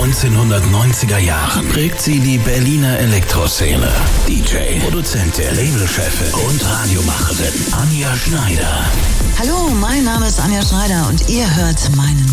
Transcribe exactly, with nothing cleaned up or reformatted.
neunzehnhundertneunziger Jahren prägt sie die Berliner Elektroszene. D J, Produzentin, Labelchefin und Radiomacherin Anja Schneider. Hallo, mein Name ist Anja Schneider und ihr hört meinen